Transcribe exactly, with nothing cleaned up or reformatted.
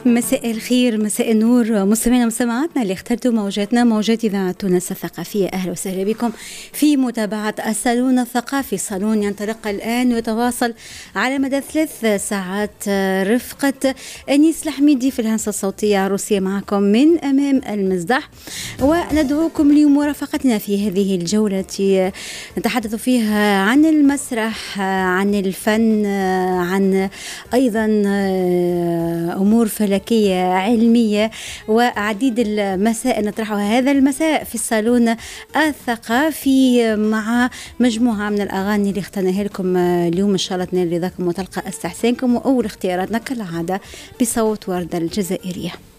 مساء الخير، مساء النور مستمعينا ومستمعاتنا اللي اخترتوا موجاتنا موجات إذاعة تونس الثقافية. أهلا وسهلا بكم في متابعة الصالون الثقافي. صالون ينطلق الآن ويتواصل على مدى ثلاث ساعات رفقة أنيس الحميدي في الهندسة الصوتية عروسية معكم من أمام المسدح، وندعوكم لمرافقتنا في هذه الجولة التي نتحدث فيها عن المسرح، عن الفن، عن أيضا أمور فلكية علمية وعديد المسائل نطرحها هذا المساء في الصالون الثقافي مع مجموعة من الأغاني اللي اخترناها لكم اليوم. إن شاء الله تنال رضاكم وتلقى استحسانكم، وأول اختياراتنا كالعادة بصوت وردة الجزائرية.